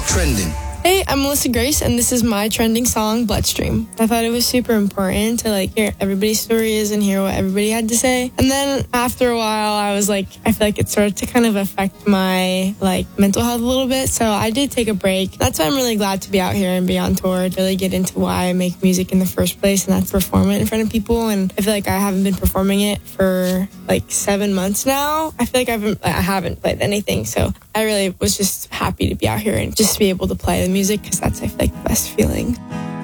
Trending. Hey, I'm Melissa Grace, and this is my trending song, Bloodstream. I thought it was super important to hear everybody's stories and hear what everybody had to say. And then after a while, I feel like it started to kind of affect my mental health a little bit. So I did take a break. That's why I'm really glad to be out here and be on tour, to really get into why I make music in the first place, and that's perform it in front of people. And I feel like I haven't been performing it for 7 months now. I feel like I haven't played anything. So I really was just happy to be out here and just be able to play the music, because that's, I feel like, the best feeling.